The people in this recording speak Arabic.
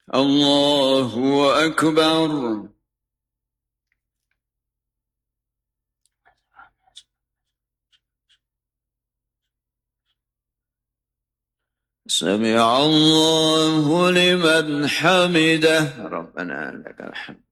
الله أكبر. سمع الله لمن حمده. ربنا لك الحمد.